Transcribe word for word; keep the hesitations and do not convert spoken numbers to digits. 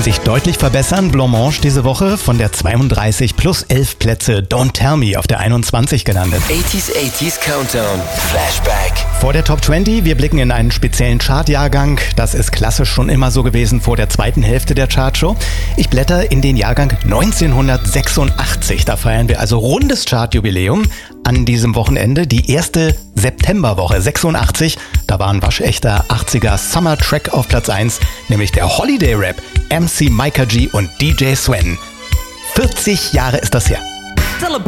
sich deutlich verbessern. Blancmange diese Woche von der zweiunddreißig plus elf Plätze. Don't Tell Me auf der einundzwanzig gelandet. achtziger achtziger Countdown. Flashback. Vor der Top zwanzig, wir blicken in einen speziellen Chartjahrgang. Das ist klassisch schon immer so gewesen vor der zweiten Hälfte der Chartshow. Ich blätter in den Jahrgang neunzehnhundertsechsundachtzig. Da feiern wir also rundes Chartjubiläum an diesem Wochenende. Die erste Septemberwoche sechsundachtzig. Da war ein waschechter achtziger Summer Track auf Platz eins, nämlich der Holiday Rap, M C Micah G und D J Sven. vierzig Jahre ist das her.